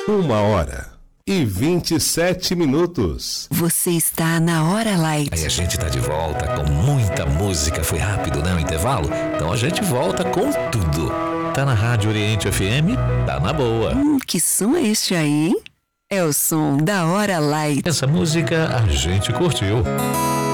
1h27. Você está na Hora Light. Aí a gente tá de volta com muita música. Foi rápido, né, o intervalo? Então a gente volta com tudo. Tá na Rádio Oriente FM, tá na boa. Que som é este aí, hein? É o som da Hora Light. Essa música a gente curtiu.